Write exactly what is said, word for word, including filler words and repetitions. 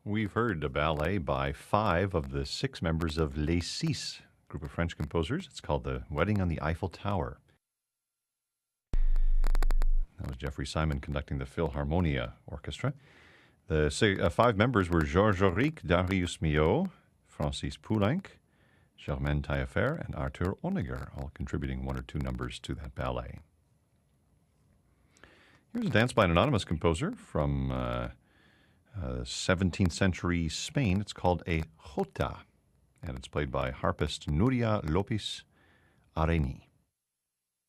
We've heard a ballet by five of the six members of Les Six, group of French composers. It's called The Wedding on the Eiffel Tower. That was Jeffrey Simon conducting the Philharmonia Orchestra. The six, uh, five members were Georges Auric, Darius Milhaud, Francis Poulenc, Germaine Taillefer, and Arthur Honegger, all contributing one or two numbers to that ballet. Here's a dance by an anonymous composer from uh, uh, seventeenth century Spain. It's called a jota, and it's played by harpist Nuria Lopez Areni.